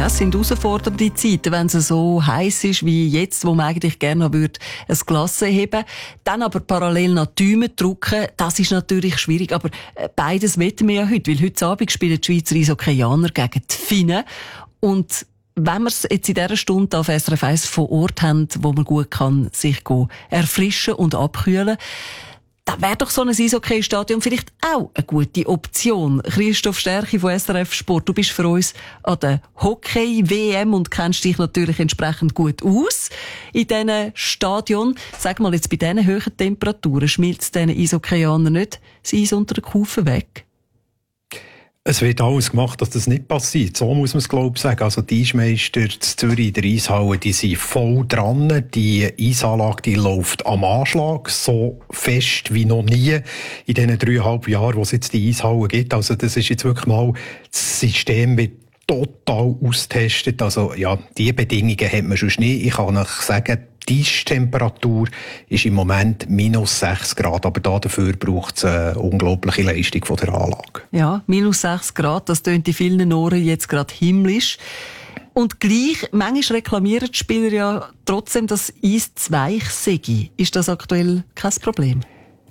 es sind herausfordernde Zeiten, wenn es so heiß ist wie jetzt, wo man eigentlich gerne noch ein Glas heben. Dann aber parallel noch Däume drücken, das ist natürlich schwierig. Aber beides wetten wir ja heute, weil heute Abend spielen die Schweizer Eishockeianer gegen die Finnen. Und wenn wir es jetzt in dieser Stunde auf SRF 1 vor Ort haben, wo man gut kann sich erfrischen und abkühlen, da wäre doch so ein Eishockey-Stadion vielleicht auch eine gute Option. Christoph Stärchi von SRF Sport, du bist für uns an der Hockey-WM und kennst dich natürlich entsprechend gut aus in diesen Stadion. Sag mal, jetzt bei diesen hohen Temperaturen schmilzt diesen Eishockeyanern nicht das Eis unter den Kufen weg? Es wird alles gemacht, dass das nicht passiert. So muss man es, glaube ich, sagen. Also die Eismeister in Zürich in der Eishalle, die sind voll dran. Die Eisanlage, die läuft am Anschlag, so fest wie noch nie in diesen 3,5 Jahren, wo es jetzt die Eishalle gibt. Also das ist jetzt wirklich mal, das System wird total austestet. Also ja, die Bedingungen hat man schon nicht. Ich kann euch sagen, die Temperatur ist im Moment -6 Grad, aber dafür braucht es eine unglaubliche Leistung von der Anlage. Ja, -6 Grad, das tönt in vielen Ohren jetzt gerade himmlisch. Und gleich, manchmal reklamieren die Spieler ja trotzdem, dass Eis zu weich sei. Ist das aktuell kein Problem?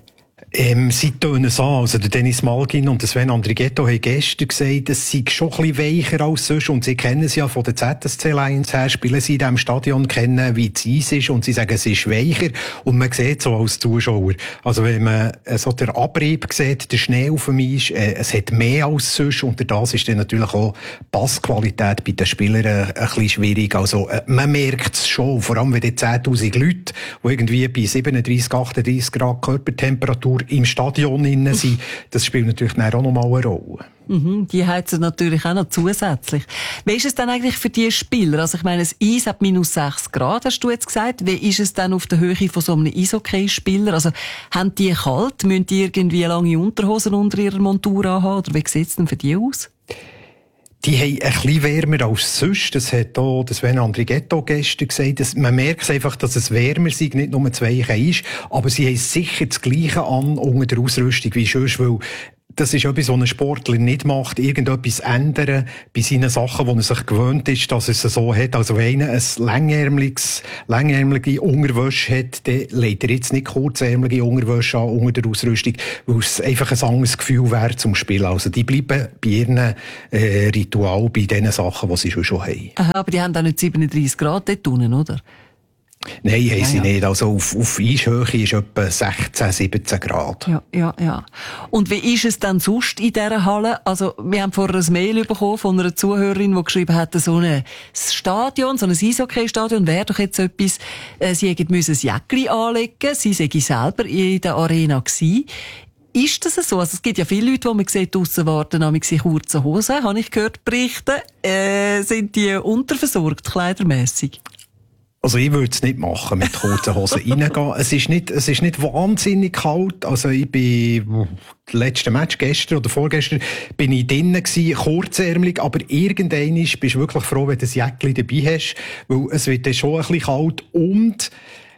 Sie tönen es an. Also der Dennis Malgin und der Sven Andrighetto haben gestern gesagt, es sei schon ein bisschen weicher als sonst. Und sie kennen es ja von der ZSC Lions her, spielen sie in diesem Stadion, kennen, wie das Eis ist. Und sie sagen, es ist weicher. Und man sieht so als Zuschauer. Also wenn man so den Abrieb sieht, der Schnee auf dem Eis, es hat mehr als sonst. Und das ist dann natürlich auch die Passqualität bei den Spielern ein bisschen schwierig. Also man merkt es schon. Vor allem, wenn die 10'000 Leute, die irgendwie bei 37, 38 Grad Körpertemperatur im Stadion innen sind, das spielt natürlich auch noch mal eine Rolle. Die heizen natürlich auch noch zusätzlich. Wie ist es denn eigentlich für die Spieler? Also ich meine, das Eis hat -6 Grad, hast du jetzt gesagt. Wie ist es denn auf der Höhe von so einem Eishockey-Spieler? Also haben die kalt? Müssen die irgendwie lange Unterhosen unter ihrer Montur anhaben? Oder wie sieht es denn für die aus? Die haben ein bisschen wärmer als sonst. Das hat auch Sven Andrighetto gestern gesagt. Man merkt einfach, dass es wärmer ist, nicht nur zu weich ist. Aber sie haben sicher das Gleiche an unter der Ausrüstung wie sonst, weil das ist etwas, was ein Sportler nicht macht, irgendetwas ändern bei seinen Sachen, wo er sich gewöhnt ist, dass er es so hat. Also wenn einer ein langärmelige Unterwäsche hat, dann legt er jetzt nicht kurzärmelige Unterwäsche an unter der Ausrüstung, weil es einfach ein anderes Gefühl wäre zum Spielen. Also die bleiben bei ihren Ritual, bei den Sachen, die sie schon haben. Aha, aber die haben auch nicht 37 Grad dort unten, oder? Nein, haben sie nicht. Also auf Eishöhe ist etwa 16, 17 Grad. Ja. Und wie ist es dann sonst in dieser Halle? Also, wir haben vorher ein Mail bekommen von einer Zuhörerin, die geschrieben hat, so ein Stadion, so ein Eishockey-Stadion wäre doch jetzt etwas, sie müssen ein Jäckchen anlegen, sie sei selber in der Arena gewesen. Ist das so? Also, es gibt ja viele Leute, die man sieht, draussen warten, nämlich in kurzen Hosen, habe ich gehört berichten. Sind die unterversorgt, kleidermässig? Also ich würde es nicht machen, mit kurzen Hosen reingehen. Es ist nicht wahnsinnig kalt. Also ich bin, letzte Match gestern oder vorgestern, bin ich drinnen gewesen, kurzärmelig, aber irgendwann bist du wirklich froh, wenn du ein Jäckchen dabei hast, weil es wird dann schon ein bisschen kalt und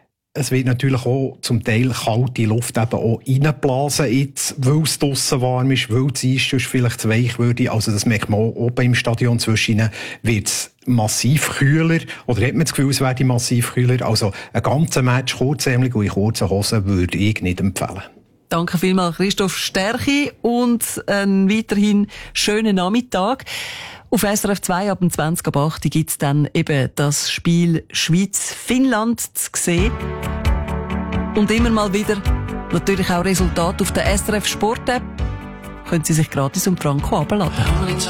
es wird natürlich auch zum Teil kalte Luft eben auch reinblasen, jetzt, weil es draussen warm ist, weil das Eis sonst vielleicht zu weich würde. Also das merkt man auch oben im Stadion zwischen wird es massiv kühler, oder hat man das Gefühl, es werde massiv kühler. Also ein ganzer Match kurzärmelig und in kurzen Hosen würde ich nicht empfehlen. Danke vielmals, Christoph Stärchi, und einen weiterhin schönen Nachmittag. Auf SRF 2 ab 20:08 gibt es dann eben das Spiel Schweiz-Finnland zu sehen. Und immer mal wieder natürlich auch Resultate auf der SRF Sport App. Können Sie sich gratis um Franco herunterladen.